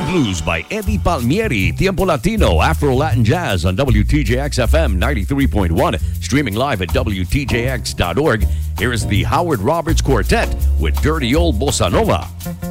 Blues by Eddie Palmieri, Tiempo Latino, Afro-Latin Jazz on WTJX-FM 93.1, streaming live at WTJX.org. Here is the Howard Roberts Quartet with Dirty Old Bossa Nova.